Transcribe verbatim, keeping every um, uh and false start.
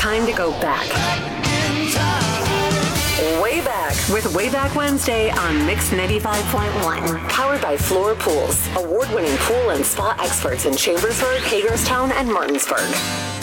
time to go back. Way Back with Way Back Wednesday on Mix ninety-five point one. Powered by Floor Pools, award-winning pool and spa experts in Chambersburg, Hagerstown, and Martinsburg.